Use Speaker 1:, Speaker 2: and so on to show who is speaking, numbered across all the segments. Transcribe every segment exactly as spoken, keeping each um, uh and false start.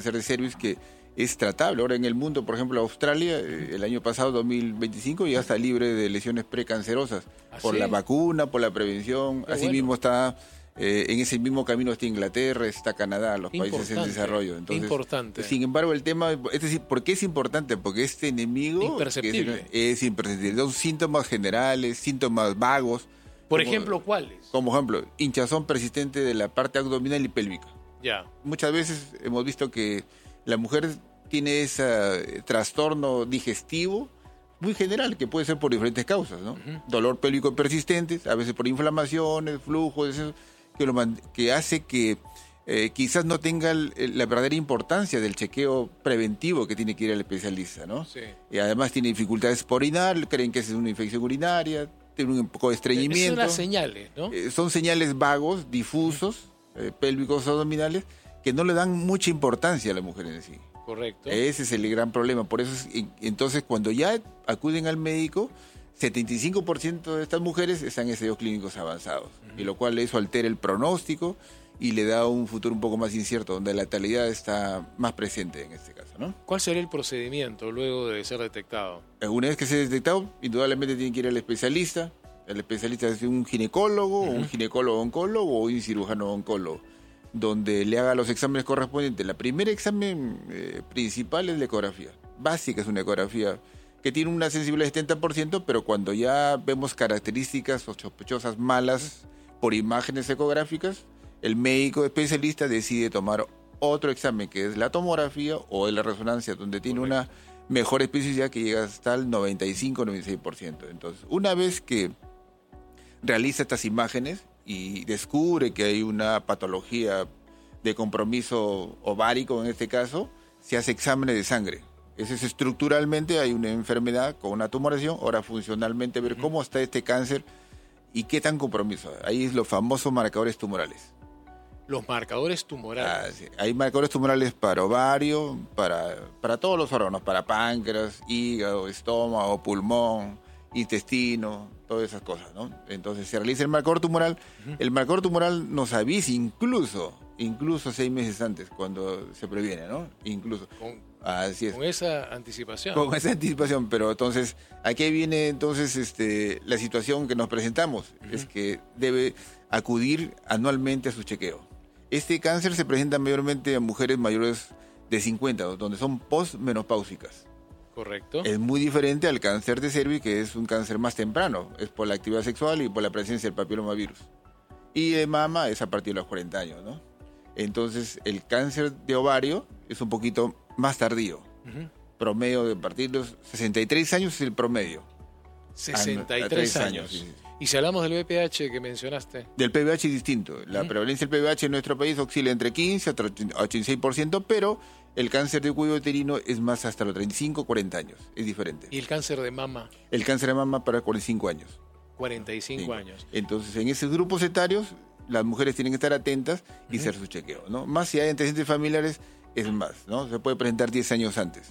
Speaker 1: cáncer de cervix que es tratable. Ahora en el mundo, por ejemplo, Australia, el año pasado, dos mil veinticinco, ya está libre de lesiones precancerosas
Speaker 2: ¿Ah,
Speaker 1: por
Speaker 2: sí?
Speaker 1: la vacuna, por la prevención.
Speaker 2: Qué
Speaker 1: Asimismo
Speaker 2: bueno.
Speaker 1: está, eh, en ese mismo camino está Inglaterra, está Canadá, los países en
Speaker 2: Importante,
Speaker 1: desarrollo. Entonces,
Speaker 2: importante.
Speaker 1: sin embargo, el tema, es decir, ¿por qué es importante? Porque este enemigo
Speaker 2: Imperceptible.
Speaker 1: que es, es imperceptible. Son síntomas generales, síntomas vagos.
Speaker 2: Por
Speaker 1: como,
Speaker 2: ejemplo, ¿cuáles?
Speaker 1: Como ejemplo, hinchazón persistente de la parte abdominal y pélvica.
Speaker 2: Ya.
Speaker 1: Muchas veces hemos visto que la mujer tiene ese trastorno digestivo muy general, que puede ser por diferentes causas, ¿no? Uh-huh. Dolor pélvico persistente, a veces por inflamaciones, flujos, eso, que, lo, que hace que eh, quizás no tenga el, la verdadera importancia del chequeo preventivo que tiene que ir al especialista, ¿no?
Speaker 2: Sí.
Speaker 1: Y además tiene dificultades por orinar, creen que es una infección urinaria, tiene un poco de estreñimiento.
Speaker 2: Esas son las señales, ¿no?
Speaker 1: Eh, son señales vagos, difusos, uh-huh. eh, pélvicos abdominales, que no le dan mucha importancia a la mujer en sí.
Speaker 2: Correcto.
Speaker 1: Ese es el gran problema. Por eso, es, entonces, cuando ya acuden al médico, setenta y cinco por ciento de estas mujeres están en estadios clínicos avanzados, uh-huh. y lo cual eso altera el pronóstico y le da un futuro un poco más incierto, donde la letalidad está más presente en este caso, ¿no?
Speaker 2: ¿Cuál será el procedimiento luego de ser detectado?
Speaker 1: Una vez que se ha detectado, indudablemente tiene que ir al especialista. El especialista es un ginecólogo, uh-huh. un ginecólogo oncólogo o un cirujano oncólogo, donde le haga los exámenes correspondientes. El primer examen eh, principal es la ecografía. Básica es una ecografía que tiene una sensibilidad de setenta por ciento, pero cuando ya vemos características o sospechosas malas por imágenes ecográficas, el médico especialista decide tomar otro examen, que es la tomografía o la resonancia, donde tiene Correcto. Una mejor especificidad que llega hasta el noventa y cinco a noventa y seis por ciento. Entonces, una vez que realiza estas imágenes y descubre que hay una patología de compromiso ovárico en este caso, se hace exámenes de sangre. Ese es estructuralmente, hay una enfermedad con una tumoración, ahora funcionalmente ver cómo está este cáncer y qué tan compromiso. Ahí es los famosos marcadores tumorales.
Speaker 2: Los marcadores tumorales.
Speaker 1: Ah, sí. Hay marcadores tumorales para ovario, para, para todos los órganos, para páncreas, hígado, estómago, pulmón, intestino, todas esas cosas, ¿no? Entonces se realiza el marcador tumoral. Uh-huh. El marcador tumoral nos avisa incluso, incluso seis meses antes, cuando se previene, ¿no? Incluso.
Speaker 2: Con,
Speaker 1: Así es.
Speaker 2: Con esa anticipación.
Speaker 1: Con esa anticipación, pero entonces, aquí viene entonces este, la situación que nos presentamos, uh-huh. es que debe acudir anualmente a su chequeo. Este cáncer se presenta mayormente a mujeres mayores de cincuenta, donde son postmenopáusicas.
Speaker 2: Correcto.
Speaker 1: Es muy diferente al cáncer de cervix, que es un cáncer más temprano. Es por la actividad sexual y por la presencia del papilomavirus. Y de mama es a partir de los cuarenta años, ¿no? Entonces, el cáncer de ovario es un poquito más tardío. Uh-huh. Promedio de partir de los sesenta y tres años es el promedio.
Speaker 2: sesenta y tres años. Sí, sí. Y si hablamos del V I H que mencionaste.
Speaker 1: Del P V H es distinto. La uh-huh. prevalencia del P V H en nuestro país oscila entre quince a ochenta y seis por ciento, pero el cáncer de cuello uterino es más hasta los treinta y cinco a cuarenta años. Es diferente.
Speaker 2: ¿Y el cáncer de mama?
Speaker 1: El cáncer de mama para cuarenta y cinco años.
Speaker 2: cuarenta y cinco sí. años.
Speaker 1: Entonces, en esos grupos etarios, las mujeres tienen que estar atentas y uh-huh. hacer su chequeo, ¿no? Más si hay antecedentes familiares, es más, ¿no? Se puede presentar diez años antes.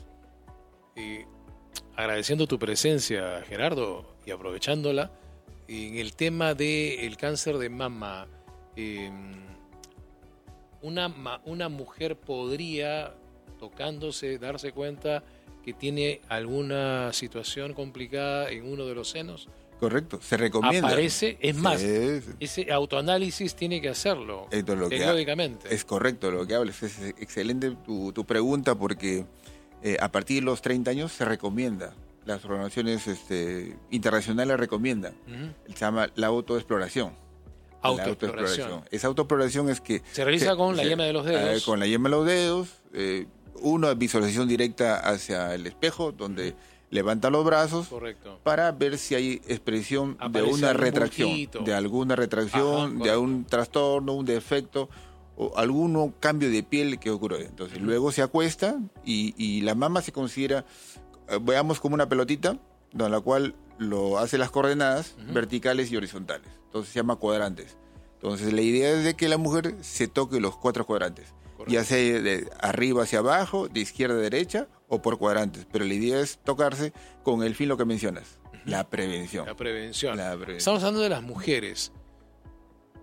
Speaker 2: Y agradeciendo tu presencia, Gerardo, y aprovechándola, en el tema del cáncer de mama, eh, una, una mujer podría, tocándose, darse cuenta que tiene alguna situación complicada en uno de los senos.
Speaker 1: Correcto, se recomienda.
Speaker 2: Aparece, es más,
Speaker 1: sí, sí.
Speaker 2: ese autoanálisis tiene que hacerlo
Speaker 1: Esto es lo
Speaker 2: periódicamente.
Speaker 1: Que, es correcto lo que hablas, es excelente tu, tu pregunta porque eh, a partir de los treinta años se recomienda. Las organizaciones este, internacionales recomiendan. Uh-huh. Se llama la autoexploración.
Speaker 2: Autoexploración.
Speaker 1: La autoexploración. Esa autoexploración es que...
Speaker 2: Se realiza se, con la se, yema de los dedos.
Speaker 1: Eh, con la yema de los dedos. Eh, una visualización directa hacia el espejo, donde uh-huh. levanta los brazos.
Speaker 2: Correcto.
Speaker 1: Para ver si hay expresión
Speaker 2: Aparece
Speaker 1: de una retracción.
Speaker 2: Bultito.
Speaker 1: De alguna retracción, Ajá, de algún trastorno, un defecto o algún cambio de piel que ocurre. Entonces, uh-huh. luego se acuesta y, y la mama se considera... veamos como una pelotita, con la cual lo hace las coordenadas uh-huh. verticales y horizontales. Entonces se llama cuadrantes. Entonces la idea es de que la mujer se toque los cuatro cuadrantes. Correcto. Ya sea de arriba hacia abajo, de izquierda a derecha o por cuadrantes. Pero la idea es tocarse con el fin lo que mencionas, uh-huh. la prevención.
Speaker 2: La prevención.
Speaker 1: La prevención.
Speaker 2: Estamos hablando de las mujeres.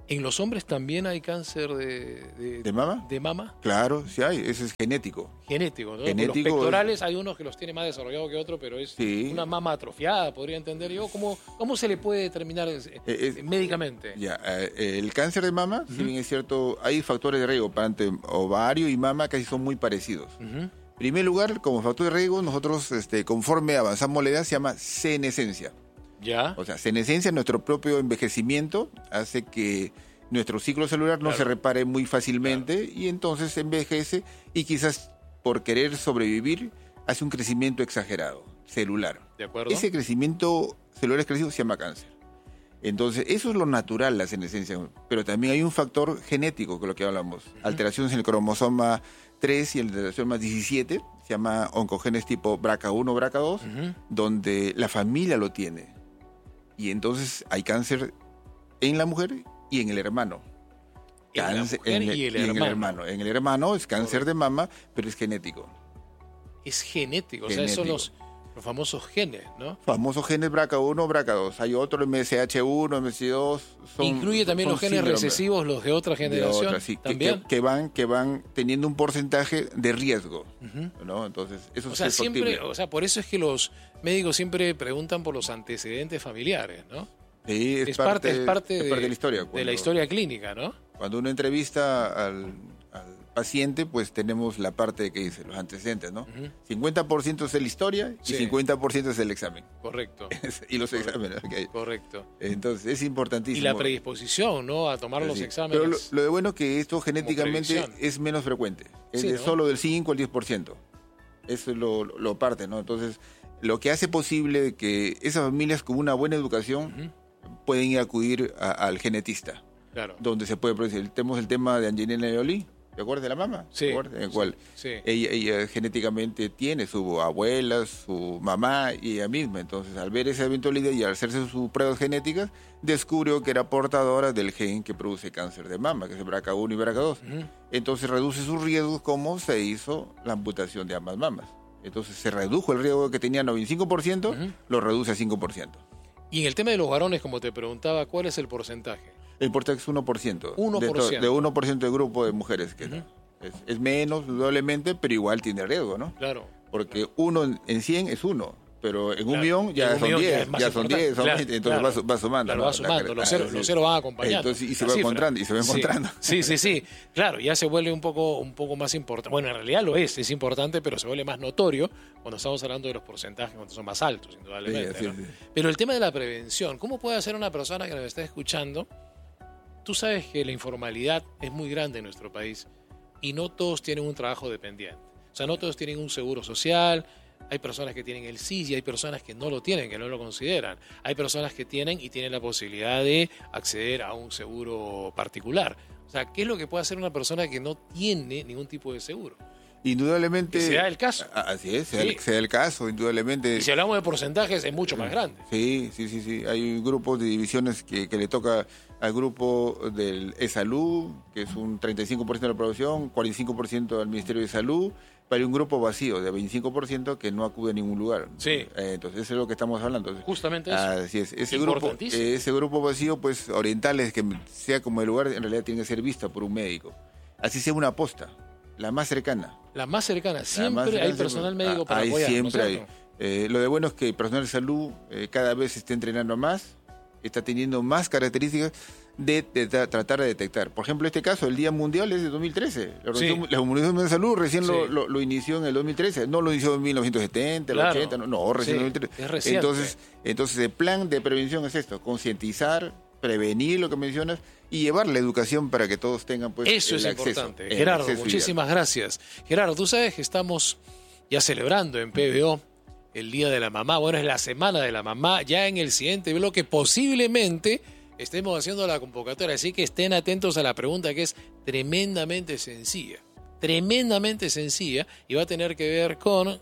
Speaker 2: ¿En los hombres también hay cáncer de, de,
Speaker 1: ¿De mama?
Speaker 2: de mama?
Speaker 1: Claro, sí hay, eso es genético.
Speaker 2: Genético, ¿no?
Speaker 1: Genético
Speaker 2: Los pectorales
Speaker 1: es...
Speaker 2: hay unos que los tiene más desarrollados que otros, pero es
Speaker 1: sí.
Speaker 2: una mama atrofiada, podría entender yo. ¿Cómo, cómo se le puede determinar eh,
Speaker 1: es,
Speaker 2: médicamente?
Speaker 1: Ya, eh, el cáncer de mama, uh-huh. si bien es cierto, hay factores de riesgo para ovario y mama casi son muy parecidos. Uh-huh. En primer lugar, como factor de riesgo, nosotros, este, conforme avanzamos la edad, se llama senescencia.
Speaker 2: ¿Ya?
Speaker 1: O sea, senescencia, nuestro propio envejecimiento, hace que nuestro ciclo celular no claro. se repare muy fácilmente claro. y entonces envejece y quizás por querer sobrevivir hace un crecimiento exagerado, celular.
Speaker 2: ¿De acuerdo?
Speaker 1: Ese crecimiento celular excesivo se llama cáncer. Entonces, eso es lo natural, la senescencia. Pero también hay un factor genético, que es lo que hablamos. Uh-huh. Alteraciones en el cromosoma tres y el cromosoma diecisiete, se llama oncogenes tipo B R C A uno, B R C A dos, uh-huh. donde la familia lo tiene. Y entonces hay cáncer en la mujer y en el hermano.
Speaker 2: Cáncer, en, la mujer en, y el,
Speaker 1: y
Speaker 2: hermano.
Speaker 1: en el hermano. En el hermano es cáncer Correcto. de mama, pero es genético.
Speaker 2: Es genético, genético. O sea, son los, los famosos genes, ¿no?
Speaker 1: Famosos genes B R C A uno, B R C A dos. Hay otro, M S H uno, M S H dos. Son,
Speaker 2: ¿Incluye también
Speaker 1: son
Speaker 2: los genes
Speaker 1: síndromes.
Speaker 2: recesivos, los de otra generación?
Speaker 1: De otra, sí,
Speaker 2: ¿También?
Speaker 1: Que, que, van, que van teniendo un porcentaje de riesgo, uh-huh. ¿no? Entonces, eso
Speaker 2: o
Speaker 1: es
Speaker 2: sea,
Speaker 1: factible.
Speaker 2: siempre, o sea, por eso es que los médicos siempre preguntan por los antecedentes familiares, ¿no?
Speaker 1: Sí, es,
Speaker 2: es
Speaker 1: parte,
Speaker 2: parte, es parte,
Speaker 1: es
Speaker 2: de,
Speaker 1: parte de la historia.
Speaker 2: Cuando, de la historia clínica, ¿no?
Speaker 1: Cuando uno entrevista al, al paciente, pues tenemos la parte que dice, los antecedentes, ¿no? Uh-huh. cincuenta por ciento es la historia y sí. cincuenta por ciento es el examen.
Speaker 2: Correcto.
Speaker 1: y los
Speaker 2: Correcto.
Speaker 1: exámenes. Okay.
Speaker 2: Correcto.
Speaker 1: Entonces, es importantísimo.
Speaker 2: Y la predisposición, ¿no? A tomar sí. los exámenes.
Speaker 1: Pero lo, lo de bueno es que esto genéticamente es menos frecuente. Es sí, de ¿no? solo del cinco al diez por ciento. Eso es lo, lo parte, ¿no? Entonces, lo que hace posible que esas familias con una buena educación uh-huh. pueden ir a acudir a, al genetista.
Speaker 2: Claro.
Speaker 1: Donde se puede producir. Tenemos el tema de Angelina Jolie. ¿Te acuerdas de la mamá?
Speaker 2: Sí.
Speaker 1: En el cual
Speaker 2: sí.
Speaker 1: ella, ella genéticamente tiene su abuela, su mamá y ella misma. Entonces, al ver esa eventualidad y al hacerse sus pruebas genéticas, descubrió que era portadora del gen que produce cáncer de mama, que es el B R C A uno y B R C A dos. Uh-huh. Entonces, reduce sus riesgos como se hizo la amputación de ambas mamas. Entonces, se redujo el riesgo que tenía noventa y cinco por ciento, uh-huh. lo reduce a cinco por ciento.
Speaker 2: Y en el tema de los varones, como te preguntaba, ¿cuál es el porcentaje?
Speaker 1: El porcentaje es uno por ciento.
Speaker 2: uno por ciento.
Speaker 1: De, de uno por ciento del grupo de mujeres que uh-huh. es, es menos, doblemente, pero igual tiene riesgo, ¿no?
Speaker 2: Claro.
Speaker 1: Porque uno en cien es uno, pero en un
Speaker 2: claro.
Speaker 1: millón ya
Speaker 2: un
Speaker 1: son
Speaker 2: millón
Speaker 1: diez, ya, ya son diez, son
Speaker 2: claro,
Speaker 1: veinte, entonces
Speaker 2: claro.
Speaker 1: va, va sumando.
Speaker 2: Claro,
Speaker 1: ¿no?
Speaker 2: va sumando, los ceros, los ceros van acompañando.
Speaker 1: Entonces, y se va cifra. encontrando, y se va encontrando.
Speaker 2: Sí, sí, sí, sí. Claro, ya se vuelve un poco, un poco más importante. Bueno, en realidad lo es, es importante, pero se vuelve más notorio cuando estamos hablando de los porcentajes, cuando son más altos, indudablemente.
Speaker 1: Sí, sí,
Speaker 2: ¿no?
Speaker 1: sí.
Speaker 2: Pero el tema de la prevención, ¿cómo puede hacer una persona que nos está escuchando? Tú sabes que la informalidad es muy grande en nuestro país y no todos tienen un trabajo dependiente. O sea, no todos tienen un seguro social, hay personas que tienen el S I S y hay personas que no lo tienen, que no lo consideran. Hay personas que tienen y tienen la posibilidad de acceder a un seguro particular. O sea, ¿qué es lo que puede hacer una persona que no tiene ningún tipo de seguro?
Speaker 1: Indudablemente.
Speaker 2: Y se da el caso.
Speaker 1: Así es, se,
Speaker 2: sí.
Speaker 1: da, se da el caso, indudablemente.
Speaker 2: Y si hablamos de porcentajes, es mucho más grande.
Speaker 1: Sí, sí, sí, sí. Hay grupos de divisiones que, que le toca al grupo del E-Salud, que es un treinta y cinco por ciento de la población, cuarenta y cinco por ciento al Ministerio de Salud, pero hay un grupo vacío de veinticinco por ciento que no acude a ningún lugar.
Speaker 2: Sí.
Speaker 1: Eh, entonces, eso es lo que estamos hablando. Entonces,
Speaker 2: justamente eso.
Speaker 1: Así es. Ese grupo, eh, ese grupo vacío, pues, orientales, que sea como el lugar, en realidad tiene que ser vista por un médico. Así sea una posta, la más cercana.
Speaker 2: La más cercana. Siempre
Speaker 1: más cercana,
Speaker 2: hay personal
Speaker 1: siempre,
Speaker 2: médico para
Speaker 1: hay,
Speaker 2: apoyar,
Speaker 1: siempre
Speaker 2: ¿no es
Speaker 1: hay.
Speaker 2: cierto?
Speaker 1: Eh, lo de bueno es que el personal de salud eh, cada vez se está entrenando más, está teniendo más características de, de tra- tratar de detectar. Por ejemplo, este caso, el Día Mundial es de dos mil trece. La Organización,
Speaker 2: Sí.
Speaker 1: la Organización Mundial de Salud recién
Speaker 2: Sí.
Speaker 1: lo, lo, lo inició en el dos mil trece. No lo inició en mil novecientos setenta,
Speaker 2: Claro.
Speaker 1: el ochenta, no, no recién
Speaker 2: Sí,
Speaker 1: en dos mil trece.
Speaker 2: es reciente.
Speaker 1: Entonces, entonces, el plan de prevención es esto, concientizar, prevenir lo que mencionas y llevar la educación para que todos tengan pues
Speaker 2: Eso
Speaker 1: el
Speaker 2: es
Speaker 1: acceso,
Speaker 2: importante.
Speaker 1: el
Speaker 2: Gerardo,
Speaker 1: acceso
Speaker 2: muchísimas gracias. Gerardo, tú sabes que estamos ya celebrando en P B O el Día de la Mamá. Bueno, es la Semana de la Mamá. Ya en el siguiente bloque posiblemente estemos haciendo la convocatoria. Así que estén atentos a la pregunta, que es tremendamente sencilla. Tremendamente sencilla. Y va a tener que ver con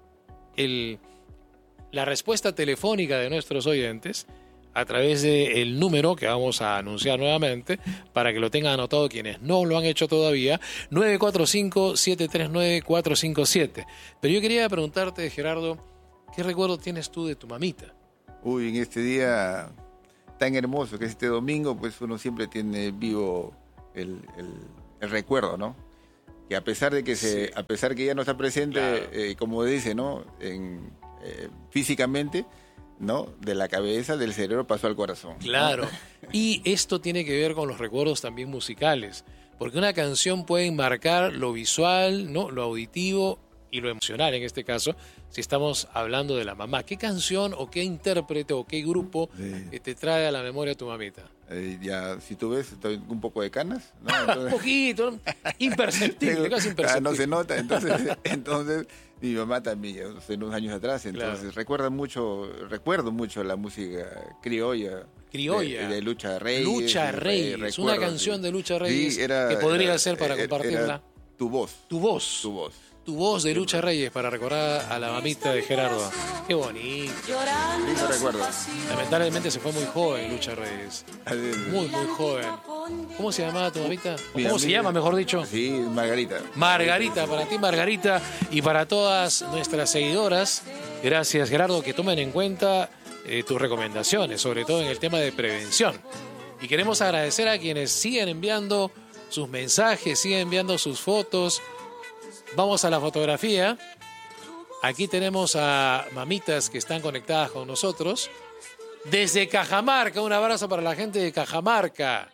Speaker 2: el, la respuesta telefónica de nuestros oyentes a través del número que vamos a anunciar nuevamente, para que lo tengan anotado quienes no lo han hecho todavía, nueve cuatro cinco, siete tres nueve, cuatro cinco siete. Pero yo quería preguntarte, Gerardo, ¿qué recuerdo tienes tú de tu mamita?
Speaker 1: Uy, en este día tan hermoso que es este domingo, pues uno siempre tiene vivo el, el, el recuerdo, ¿no? Que a pesar de que se, sí. a pesar que ya no está presente, claro. eh, como dice, ¿no? En, eh, físicamente, ¿no? De la cabeza, del cerebro pasó al corazón.
Speaker 2: Claro.
Speaker 1: ¿no?
Speaker 2: Y esto tiene que ver con los recuerdos también musicales, porque una canción puede enmarcar lo visual, ¿no? Lo auditivo y lo emocional en este caso, si estamos hablando de la mamá. ¿Qué canción o qué intérprete o qué grupo eh, te trae a la memoria tu mamita?
Speaker 1: Eh, ya, si tú ves, estoy un poco de canas, ¿no?
Speaker 2: Entonces... un poquito, imperceptible, casi imperceptible.
Speaker 1: Ah, no se nota, entonces, entonces mi mamá también, hace unos años atrás, entonces claro. recuerda mucho, recuerdo mucho la música criolla.
Speaker 2: Criolla.
Speaker 1: De, de Lucha Reyes.
Speaker 2: Lucha Reyes, recuerdo, una canción sí. de Lucha Reyes sí, era, que podría era, ser para era, compartirla.
Speaker 1: Era tu voz.
Speaker 2: Tu voz.
Speaker 1: Tu voz.
Speaker 2: Tu voz de Lucha Reyes para recordar a la mamita de Gerardo. Qué bonito.
Speaker 1: Lindo recuerdo.
Speaker 2: Lamentablemente se fue muy joven Lucha Reyes. Muy, muy joven. ¿Cómo se llamaba tu mamita? ¿Cómo Mira, se llama, mejor dicho?
Speaker 1: Sí, Margarita.
Speaker 2: Margarita, para ti Margarita y para todas nuestras seguidoras. Gracias, Gerardo, que tomen en cuenta eh, tus recomendaciones, sobre todo en el tema de prevención. Y queremos agradecer a quienes siguen enviando sus mensajes, siguen enviando sus fotos. Vamos a la fotografía. Aquí tenemos a mamitas que están conectadas con nosotros. Desde Cajamarca, un abrazo para la gente de Cajamarca.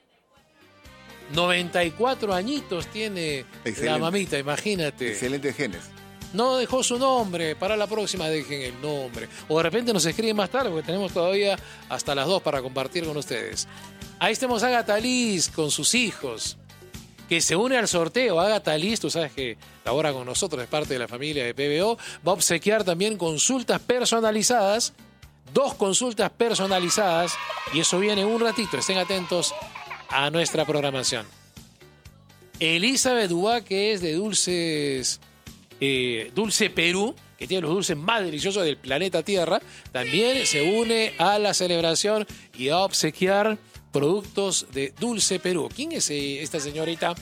Speaker 2: noventa y cuatro añitos tiene Excelente. La mamita, imagínate.
Speaker 1: Excelentes genes.
Speaker 2: No dejó su nombre, para la próxima dejen el nombre. O de repente nos escriben más tarde, porque tenemos todavía hasta las dos para compartir con ustedes. Ahí tenemos a Agatha Liz con sus hijos, que se une al sorteo. Agatha Liz, tú sabes que labora con nosotros, es parte de la familia de P B O, va a obsequiar también consultas personalizadas, dos consultas personalizadas, y eso viene en un ratito, estén atentos a nuestra programación. Elizabeth Dubá, que es de Dulces, eh, Dulce Perú, que tiene los dulces más deliciosos del planeta Tierra, también se une a la celebración y va a obsequiar productos de Dulce Perú. ¿Quién es esta señorita?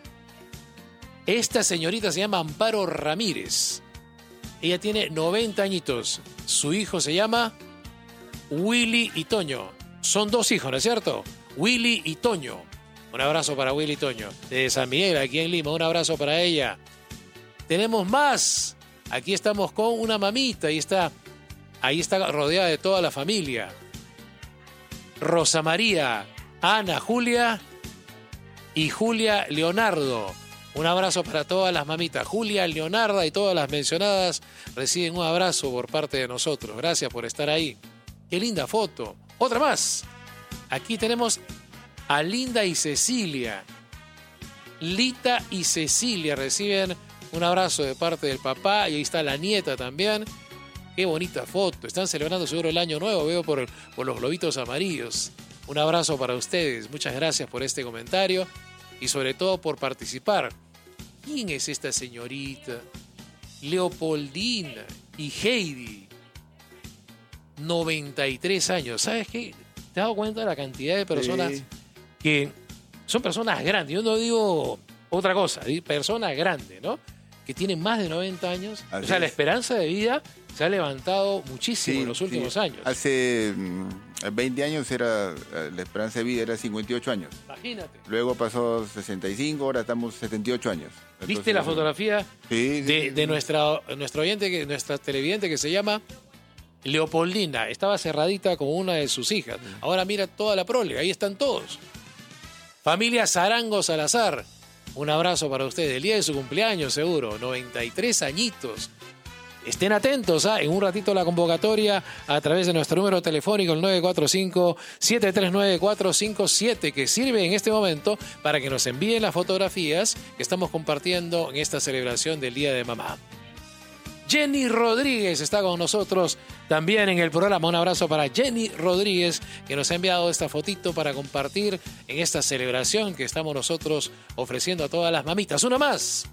Speaker 2: Esta señorita se llama Amparo Ramírez. Ella tiene noventa añitos. Su hijo se llama Willy y Toño. Son dos hijos, ¿no es cierto? Willy y Toño. Un abrazo para Willy y Toño. De San Miguel, aquí en Lima. Un abrazo para ella. Tenemos más. Aquí estamos con una mamita. Ahí está, ahí está rodeada de toda la familia. Rosa María, Ana, Julia y Julia Leonardo. Un abrazo para todas las mamitas. Julia, Leonarda y todas las mencionadas reciben un abrazo por parte de nosotros. Gracias por estar ahí. Qué linda foto. Otra más. Aquí tenemos a Linda y Cecilia. Lita y Cecilia reciben un abrazo de parte del papá. Y ahí está la nieta también. Qué bonita foto. Están celebrando seguro el año nuevo. Veo por, por los globitos amarillos. Un abrazo para ustedes. Muchas gracias por este comentario. Y sobre todo por participar. ¿Quién es esta señorita? Leopoldina y Heidi. noventa y tres años. ¿Sabes qué? ¿Te has dado cuenta de la cantidad de personas sí. que son personas grandes? Yo no digo otra cosa. Personas grandes, ¿no? Que tienen más de noventa años. Así o sea, es. La esperanza de vida se ha levantado muchísimo sí, en los últimos sí. años.
Speaker 1: Hace veinte años era la esperanza de vida era cincuenta y ocho años.
Speaker 2: Imagínate.
Speaker 1: Luego pasó sesenta y cinco, ahora estamos setenta y ocho años.
Speaker 2: Entonces, ¿viste la fotografía
Speaker 1: sí, sí,
Speaker 2: de, de nuestra, nuestra oyente, que, nuestra televidente que se llama Leopoldina? Estaba cerradita como una de sus hijas. Ahora mira toda la prole, ahí están todos. Familia Zarango Salazar, un abrazo para ustedes. El día de su cumpleaños seguro, noventa y tres añitos. Estén atentos, ¿eh? En un ratito la convocatoria a través de nuestro número telefónico, el nueve cuatro cinco, siete tres nueve, cuatro cinco siete, que sirve en este momento para que nos envíen las fotografías que estamos compartiendo en esta celebración del Día de Mamá. Jenny Rodríguez está con nosotros también en el programa. Un abrazo para Jenny Rodríguez, que nos ha enviado esta fotito para compartir en esta celebración que estamos nosotros ofreciendo a todas las mamitas. Una más.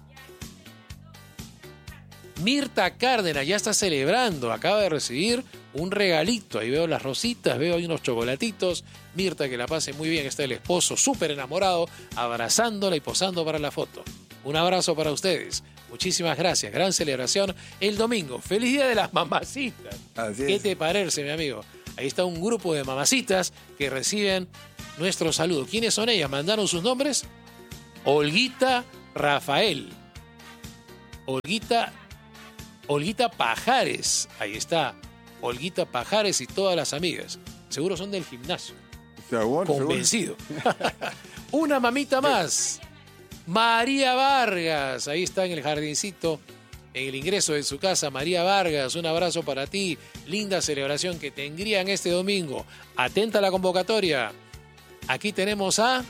Speaker 2: Mirta Cárdenas ya está celebrando, acaba de recibir un regalito. Ahí veo las rositas, veo ahí unos chocolatitos. Mirta, que la pase muy bien, está el esposo súper enamorado, abrazándola y posando para la foto. Un abrazo para ustedes. Muchísimas gracias. Gran celebración el domingo. ¡Feliz Día de las Mamacitas!
Speaker 1: Así es.
Speaker 2: ¿Qué te parece, mi amigo? Ahí está un grupo de mamacitas que reciben nuestro saludo. ¿Quiénes son ellas? Mandaron sus nombres. Olguita Rafael. Olguita, Olguita Pajares. Ahí está. Olguita Pajares y todas las amigas. Seguro son del gimnasio.
Speaker 1: Seguro,
Speaker 2: convencido. Una mamita más. María Vargas. Ahí está en el jardincito, en el ingreso de su casa. María Vargas, un abrazo para ti. Linda celebración que tendrían este domingo. Atenta a la convocatoria. Aquí tenemos a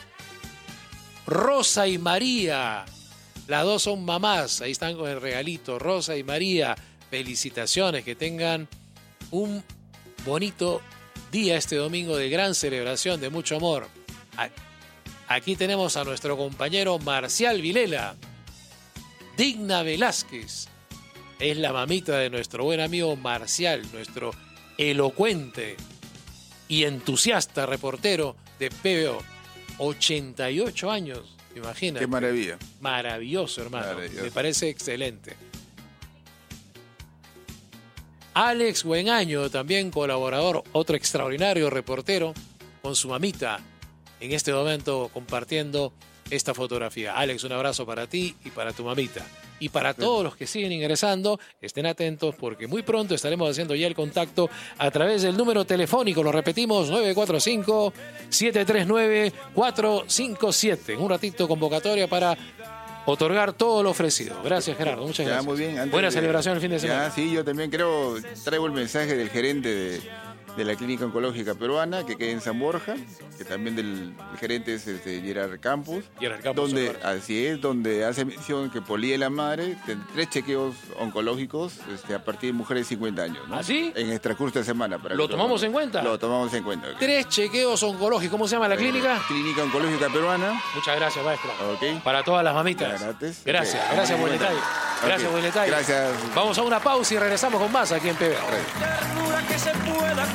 Speaker 2: Rosa y María. Las dos son mamás. Ahí están con el regalito. Rosa y María, felicitaciones. Que tengan un bonito día este domingo de gran celebración, de mucho amor. Aquí tenemos a nuestro compañero Marcial Vilela. Digna Velázquez es la mamita de nuestro buen amigo Marcial, nuestro elocuente y entusiasta reportero de P B O. ochenta y ocho años, imagínate.
Speaker 1: Qué maravilla.
Speaker 2: Maravilloso, hermano.
Speaker 1: Maravilloso.
Speaker 2: Me parece excelente. Alex Buenaño, también colaborador, otro extraordinario reportero, con su mamita en este momento compartiendo esta fotografía. Alex, un abrazo para ti y para tu mamita. Y para todos los que siguen ingresando, estén atentos porque muy pronto estaremos haciendo ya el contacto a través del número telefónico. Lo repetimos, nueve cuatro cinco, siete tres nueve, cuatro cinco siete. En un ratito convocatoria para otorgar todo lo ofrecido. Gracias, Gerardo. Muchas
Speaker 1: Ya,
Speaker 2: gracias.
Speaker 1: muy bien. Antes
Speaker 2: Buena
Speaker 1: de-
Speaker 2: celebración el fin de semana.
Speaker 1: Ya, sí, yo también creo, traigo el mensaje del gerente de, de la Clínica Oncológica Peruana, que queda en San Borja, que también del el gerente es este, Gerard Campos.
Speaker 2: Gerard Campos,
Speaker 1: donde,
Speaker 2: Gerard.
Speaker 1: así es, donde hace mención que por Día de la Madre, ten- tres chequeos oncológicos este, a partir de mujeres de cincuenta años. ¿no?
Speaker 2: ¿Ah, sí?
Speaker 1: En el transcurso de semana. Para
Speaker 2: ¿Lo
Speaker 1: que
Speaker 2: tomamos
Speaker 1: lo-
Speaker 2: en cuenta?
Speaker 1: Lo tomamos en cuenta. ok.
Speaker 2: Tres chequeos oncológicos. ¿Cómo se llama la clínica?
Speaker 1: Clínica Oncológica Peruana.
Speaker 2: Muchas gracias, maestro.
Speaker 1: Ok.
Speaker 2: Para todas las mamitas.
Speaker 1: Ya, gratis.
Speaker 2: Gracias,
Speaker 1: Ok.
Speaker 2: gracias, buen
Speaker 1: Ok.
Speaker 2: detalle. Gracias,
Speaker 1: Ok.
Speaker 2: buen detalle.
Speaker 1: Gracias.
Speaker 2: Vamos a una pausa y regresamos con más aquí en P B O.
Speaker 1: Gracias.
Speaker 3: Ternura que se pueda